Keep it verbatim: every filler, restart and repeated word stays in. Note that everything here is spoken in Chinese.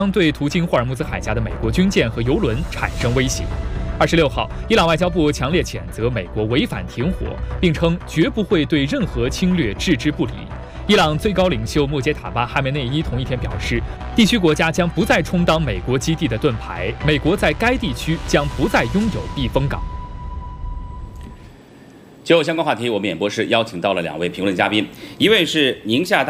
将对途经霍尔木兹海峡的美国军舰和油轮产生威胁。二十六号，伊朗外交部强烈谴责美国违反停火，并称绝不会对任何侵略置之不理。伊朗最高领袖穆杰塔巴·哈梅内伊同一天表示，地区国家将不再充当美国基地的盾牌，美国在该地区将不再拥有避风港。 就相关话题，我们演播室邀请到了两位评论嘉宾，一位是宁夏大